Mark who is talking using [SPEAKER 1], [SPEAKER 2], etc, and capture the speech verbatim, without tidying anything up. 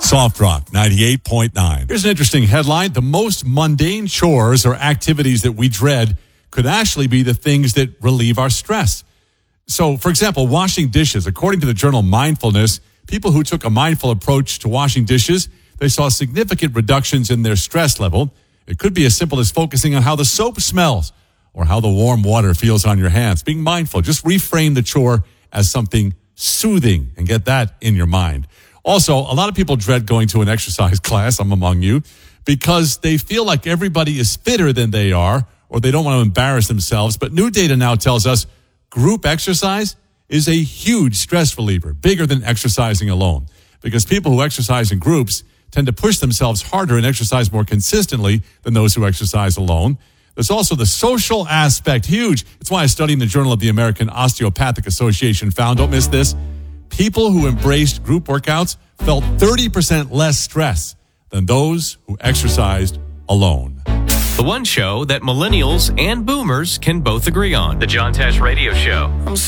[SPEAKER 1] Soft Rock ninety-eight point nine. Here's an interesting headline. The most mundane chores or activities that we dread could actually be the things that relieve our stress. So, for example, washing dishes. According to the journal Mindfulness, people who took a mindful approach to washing dishes, they saw significant reductions in their stress level. It could be as simple as focusing on how the soap smells or how the warm water feels on your hands. Being mindful, just reframe the chore as something soothing and get that in your mind. Also, a lot of people dread going to an exercise class, I'm among you, because they feel like everybody is fitter than they are or they don't want to embarrass themselves. But new data now tells us group exercise is a huge stress reliever, bigger than exercising alone, because people who exercise in groups tend to push themselves harder and exercise more consistently than those who exercise alone. There's also the social aspect, huge. It's why a study in the Journal of the American Osteopathic Association found, don't miss this, people who embraced group workouts felt thirty percent less stress than those who exercised alone.
[SPEAKER 2] The one show that millennials and boomers can both agree on. The John Tesh Radio Show.
[SPEAKER 3] I'm